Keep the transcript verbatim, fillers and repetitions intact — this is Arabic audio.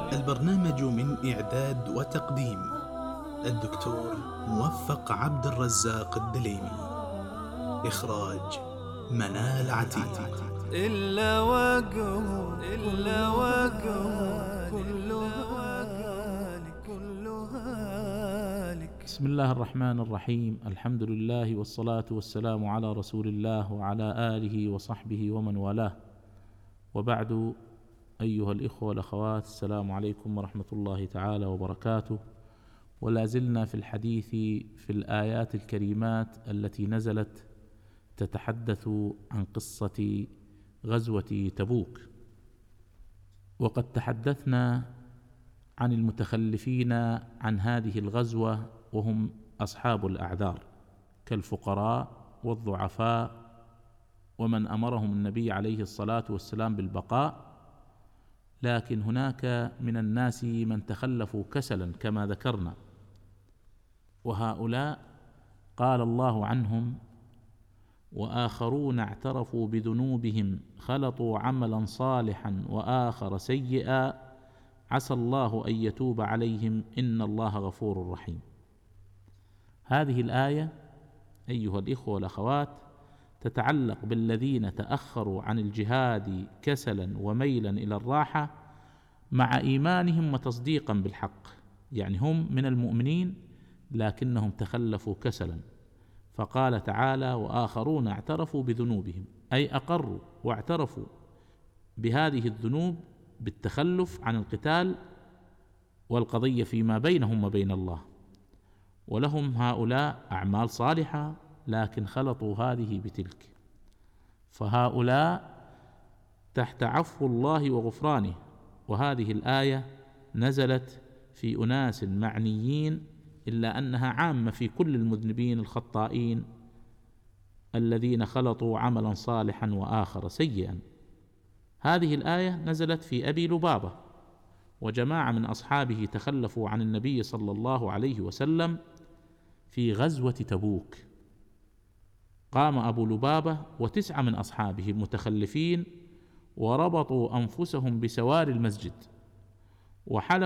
البرنامج من إعداد وتقديم الدكتور موفق عبد الرزاق الدليمي. إخراج منال عتيق. إلا وجهه إلا وجهه كلها لك. بسم الله الرحمن الرحيم. الحمد لله والصلاة والسلام على رسول الله وعلى آله وصحبه ومن والاه، وبعد. أيها الإخوة والأخوات، السلام عليكم ورحمة الله تعالى وبركاته. ولا زلنا في الحديث في الآيات الكريمات التي نزلت تتحدث عن قصة غزوة تبوك، وقد تحدثنا عن المتخلفين عن هذه الغزوة، وهم أصحاب الأعذار كالفقراء والضعفاء ومن أمرهم النبي عليه الصلاة والسلام بالبقاء. لكن هناك من الناس من تخلفوا كسلا كما ذكرنا، وهؤلاء قال الله عنهم: وآخرون اعترفوا بذنوبهم خلطوا عملا صالحا وآخر سيئا عسى الله أن يتوب عليهم إن الله غفور رحيم. هذه الآية أيها الإخوة والأخوات تتعلق بالذين تأخروا عن الجهاد كسلا وميلا إلى الراحة مع إيمانهم وتصديقا بالحق، يعني هم من المؤمنين لكنهم تخلفوا كسلا. فقال تعالى: وآخرون اعترفوا بذنوبهم، أي أقروا واعترفوا بهذه الذنوب بالتخلف عن القتال والقضية فيما بينهم وبين الله، ولهم هؤلاء أعمال صالحة لكن خلطوا هذه بتلك. فهؤلاء تحت عفو الله وغفرانه، وهذه الآية نزلت في أناس معنيين، إلا أنها عامة في كل المذنبين الخطائين الذين خلطوا عملا صالحا وآخر سيئا. هذه الآية نزلت في أبي لبابة، وجماعة من أصحابه تخلفوا عن النبي صلى الله عليه وسلم في غزوة تبوك. قام أبو لبابة وتسعة من أصحابه المتخلفين وربطوا أنفسهم بسوار المسجد، وحلفوا